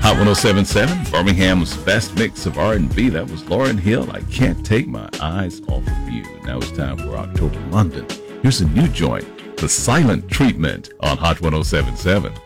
Hot 1077, Birmingham's best mix of R&B. That was Lauryn Hill, I Can't Take My Eyes Off of You. Now it's time for October London. Here's a new joint, The Silent Treatment on Hot 1077.